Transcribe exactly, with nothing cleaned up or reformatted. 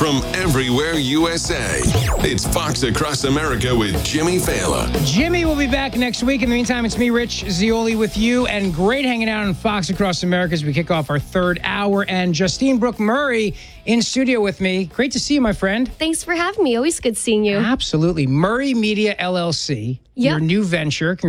from everywhere U S A. It's Fox Across America with Jimmy Fallon. Jimmy will be back next week. In the meantime, it's me, Rich Zioli, with you, and great hanging out on Fox Across America as we kick off our third hour. And Justine Brooke Murray in studio with me. Great to see you, my friend. Thanks for having me. Always good seeing you. Absolutely. Murray Media L L C, Yep. your new venture.